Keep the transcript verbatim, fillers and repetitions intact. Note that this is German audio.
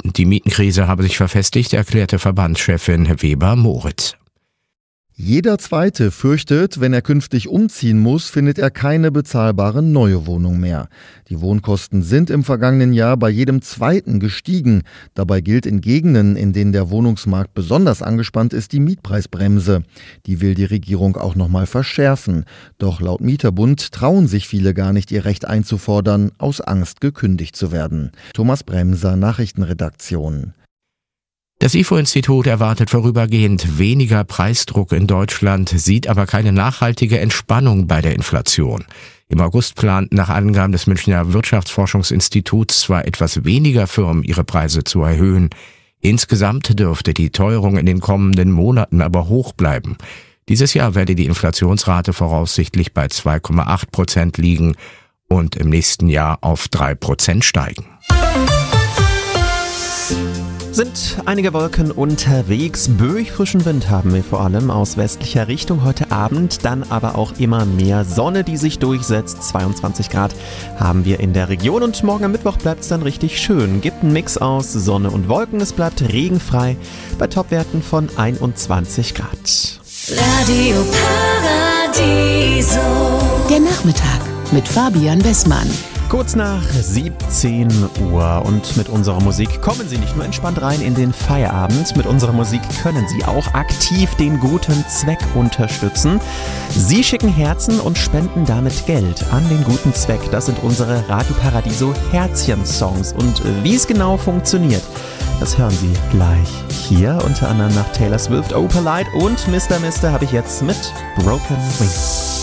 Die Mietenkrise habe sich verfestigt, erklärte Verbandschefin Weber-Moritz. Jeder Zweite fürchtet, wenn er künftig umziehen muss, findet er keine bezahlbare neue Wohnung mehr. Die Wohnkosten sind im vergangenen Jahr bei jedem Zweiten gestiegen. Dabei gilt in Gegenden, in denen der Wohnungsmarkt besonders angespannt ist, die Mietpreisbremse. Die will die Regierung auch nochmal verschärfen. Doch laut Mieterbund trauen sich viele gar nicht, ihr Recht einzufordern, aus Angst gekündigt zu werden. Thomas Bremser, Nachrichtenredaktion. Das I F O-Institut erwartet vorübergehend weniger Preisdruck in Deutschland, sieht aber keine nachhaltige Entspannung bei der Inflation. Im August planten nach Angaben des Münchner Wirtschaftsforschungsinstituts zwar etwas weniger Firmen ihre Preise zu erhöhen. Insgesamt dürfte die Teuerung in den kommenden Monaten aber hoch bleiben. Dieses Jahr werde die Inflationsrate voraussichtlich bei zwei Komma acht Prozent liegen und im nächsten Jahr auf drei Prozent steigen. Sind einige Wolken unterwegs. Böig frischen Wind haben wir vor allem aus westlicher Richtung heute Abend, dann aber auch immer mehr Sonne, die sich durchsetzt. zweiundzwanzig Grad haben wir in der Region und morgen am Mittwoch bleibt es dann richtig schön. Gibt einen Mix aus Sonne und Wolken, es bleibt regenfrei bei Topwerten von einundzwanzig Grad. Radio Paradiso. Der Nachmittag mit Fabian Bessmann. Kurz nach siebzehn Uhr und mit unserer Musik kommen Sie nicht nur entspannt rein in den Feierabend, mit unserer Musik können Sie auch aktiv den guten Zweck unterstützen. Sie schicken Herzen und spenden damit Geld an den guten Zweck. Das sind unsere Radio Paradiso Herzchen-Songs und wie es genau funktioniert, das hören Sie gleich hier, unter anderem nach Taylor Swift, Opalite und Mister Mister habe ich jetzt mit Broken Wings.